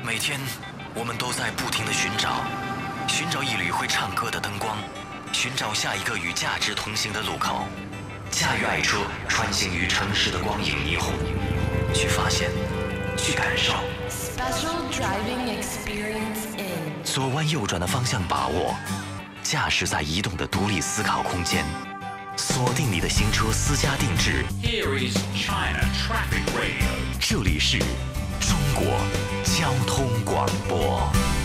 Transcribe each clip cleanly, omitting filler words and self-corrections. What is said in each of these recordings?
每天，我们都在不停地寻找一缕会唱歌的灯光，寻找下一个与价值同行的路口。驾驭爱车，穿行于城市的光影霓虹，去发现，去感受。 Special driving experience in 左弯右转的方向把握，驾驶在移动的独立思考空间，锁定你的新车私家定制。 Here is China Traffic Radio。 这里是中国交通广播。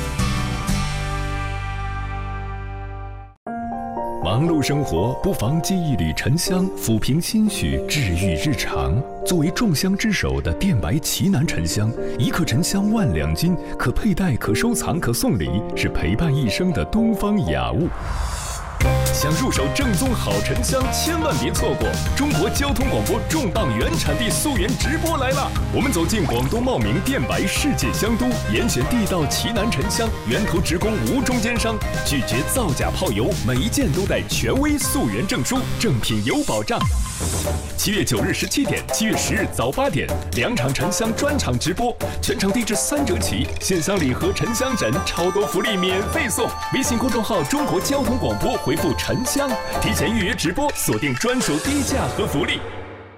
忙碌生活不妨寄一缕沉香，抚平心绪，治愈日常。作为众香之首的电白奇楠沉香，1克沉香万两金，可佩戴、可收藏、可送礼，是陪伴一生的东方雅物。想入手正宗好沉香，千万别错过！中国交通广播重磅原产地溯源直播来了！我们走进广东茂名电白世界香都，严选地道奇楠沉香，源头直供无中间商，拒绝造假泡油，每一件都带权威溯源证书，正品有保障。7月9日17点，7月10日早8点，2场沉香专场直播，全场地至3折起，线香礼盒、沉香枕，超多福利免费送！微信公众号中国交通广播回复沉香，提前预约直播，锁定专属低价和福利。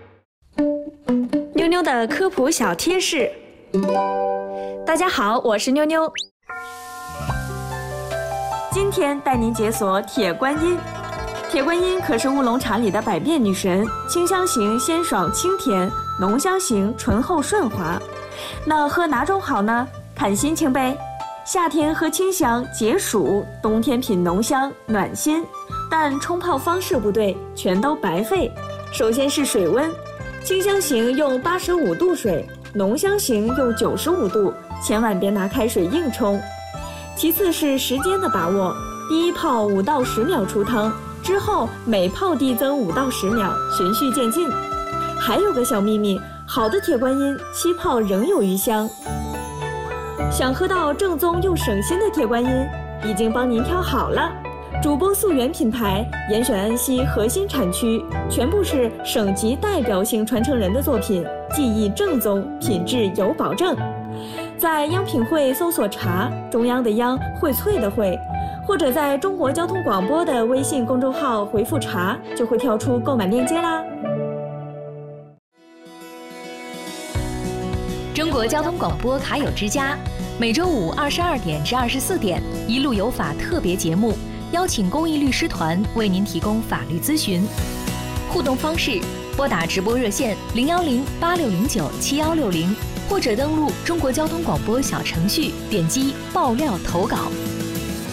妞妞的科普小贴士。大家好，我是妞妞。今天带您解锁铁观音。铁观音可是乌龙茶里的百变女神，清香型鲜爽清甜，浓香型醇厚顺滑。那喝哪种好呢？看心情呗。夏天喝清香解暑，冬天品浓香暖心。但冲泡方式不对，全都白费。首先是水温，清香型用85度水，浓香型用95度，千万别拿开水硬冲。其次是时间的把握，第一泡5到10秒出汤，之后每泡递增5到10秒，循序渐进。还有个小秘密，好的铁观音7泡仍有余香。想喝到正宗又省心的铁观音，已经帮您挑好了。主播溯源品牌，严选安溪核心产区，全部是省级代表性传承人的作品，技艺正宗，品质有保证。在央品汇搜索茶，中央的央，荟萃的荟，或者在中国交通广播的微信公众号回复茶，就会跳出购买链接啦。 中国交通广播卡友之家，每周五22点至24点，一路有法特别节目，邀请公益律师团为您提供法律咨询。互动方式：拨打直播热线010-8609-7160，或者登录中国交通广播小程序，点击爆料投稿。